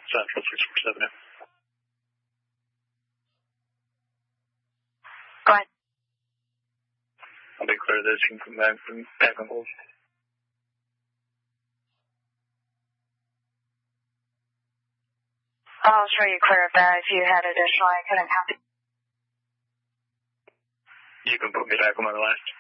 Central 647. Go ahead. I'll be clear this. You can come back on hold. I'll show you clear of that. If you had additional, I couldn't help you. You can put me back on my last.